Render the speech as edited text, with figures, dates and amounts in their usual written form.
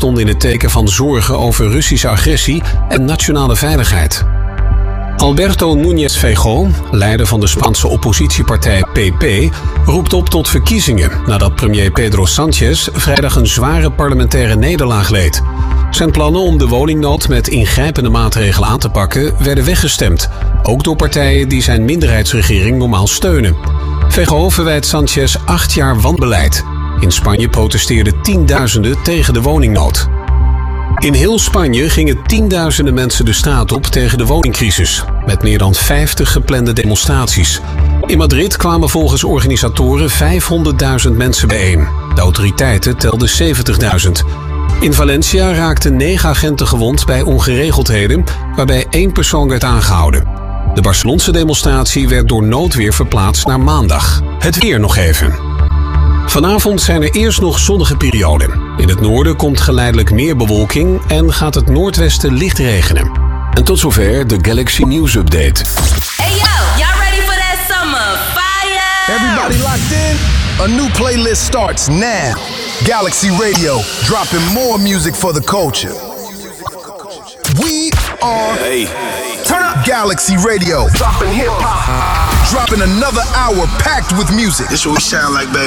stonden in het teken van zorgen over Russische agressie en nationale veiligheid. Alberto Núñez Feijóo, leider van de Spaanse oppositiepartij PP, roept op tot verkiezingen nadat premier Pedro Sánchez vrijdag een zware parlementaire nederlaag leed. Zijn plannen om de woningnood met ingrijpende maatregelen aan te pakken werden weggestemd, ook door partijen die zijn minderheidsregering normaal steunen. Feijóo verwijt Sánchez 8 jaar wanbeleid. In Spanje protesteerden tienduizenden tegen de woningnood. In heel Spanje gingen tienduizenden mensen de straat op tegen de woningcrisis, met meer dan 50 geplande demonstraties. In Madrid kwamen volgens organisatoren 500.000 mensen bijeen. De autoriteiten telden 70.000. In Valencia raakten 9 agenten gewond bij ongeregeldheden, waarbij 1 persoon werd aangehouden. De Barcelonse demonstratie werd door noodweer verplaatst naar maandag. Het weer nog even. Vanavond zijn er eerst nog zonnige perioden. In het noorden komt geleidelijk meer bewolking en gaat het noordwesten licht regenen. En tot zover de Galaxy News Update. Hey yo, y'all ready for that summer fire? Everybody locked in? A new playlist starts now. Galaxy Radio, dropping more music for the culture. We are Turn Up Galaxy Radio, dropping hip-hop, dropping another hour packed with music. This what we sound like, baby.